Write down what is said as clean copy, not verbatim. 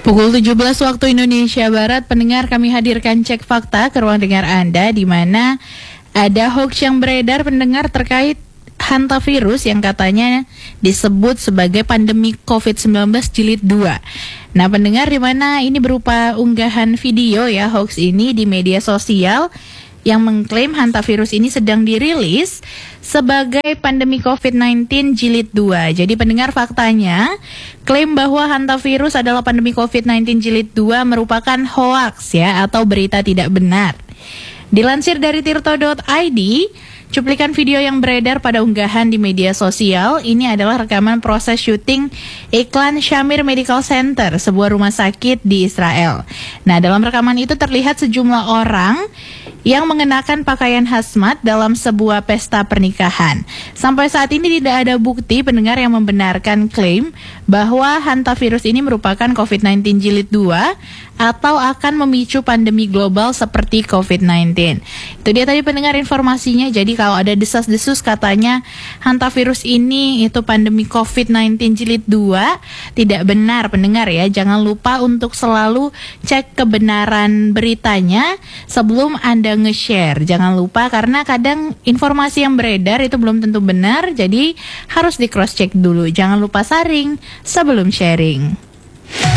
Pukul 17 waktu Indonesia Barat, pendengar, kami hadirkan cek fakta ke ruang dengar Anda, di mana ada hoax yang beredar pendengar terkait hantavirus yang katanya disebut sebagai pandemi COVID-19 jilid 2. Nah pendengar, di mana ini berupa unggahan video ya hoax ini di media sosial yang mengklaim hantavirus ini sedang dirilis sebagai pandemi COVID-19 jilid 2. Jadi pendengar, faktanya klaim bahwa hantavirus adalah pandemi COVID-19 jilid 2 merupakan hoaks ya, atau berita tidak benar. Dilansir dari tirto.id, cuplikan video yang beredar pada unggahan di media sosial ini adalah rekaman proses syuting iklan Shamir Medical Center, sebuah rumah sakit di Israel. Nah, dalam rekaman itu terlihat sejumlah orang yang mengenakan pakaian hazmat dalam sebuah pesta pernikahan. Sampai saat ini tidak ada bukti pendengar yang membenarkan klaim bahwa hantavirus ini merupakan COVID-19 jilid 2 atau akan memicu pandemi global seperti COVID-19. Itu dia tadi pendengar informasinya. Jadi kalau ada desas-desus katanya hantavirus ini itu pandemi COVID-19 jilid 2, tidak benar pendengar ya. Jangan lupa untuk selalu cek kebenaran beritanya sebelum Anda nge-share. Jangan lupa, karena kadang informasi yang beredar itu belum tentu benar, jadi harus di cross check dulu. Jangan lupa saring sebelum sharing.